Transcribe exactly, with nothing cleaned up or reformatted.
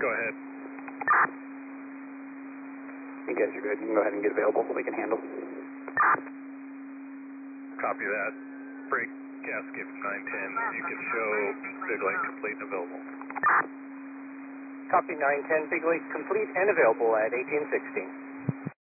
Go ahead. You guys are good. You can go ahead and get available so we can handle. Copy that. Break gasket nine ten. You can show Big Lake complete and available. Copy nine ten, Big Lake complete and available at eighteen sixteen.